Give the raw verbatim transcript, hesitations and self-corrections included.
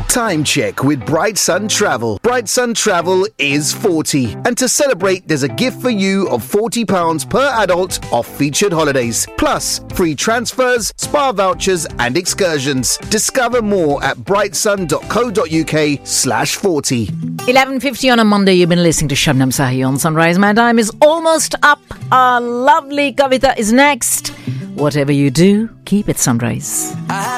Time check with Bright Sun Travel. Bright Sun Travel is forty. And to celebrate, there's a gift for you of forty pounds per adult off featured holidays. Plus, free transfers, spa vouchers and excursions. Discover more at brightsun.co.uk slash 40. eleven fifty on a Monday, you've been listening to Shabnam Sahi on Sunrise. My time is almost up. Our lovely Kavita is next. Whatever you do, keep it sunrise.